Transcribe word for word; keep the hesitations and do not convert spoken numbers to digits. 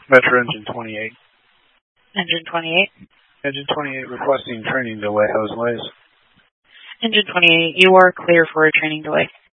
Metro Engine twenty-eight. Engine twenty-eight. Engine twenty-eight requesting training delay. How's ways? Engine twenty-eight, you are clear for a training delay.